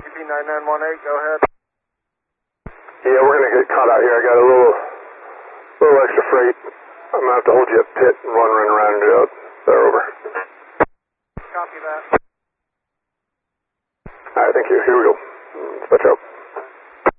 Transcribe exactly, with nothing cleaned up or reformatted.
G P nine nine one eight, go ahead. Yeah, we're going to get caught out here. I got a little little extra freight. I'm going to have to hold you at pit and run, run around and do it. They're over. Copy that. All right, thank you. Here we go. Dispatch out.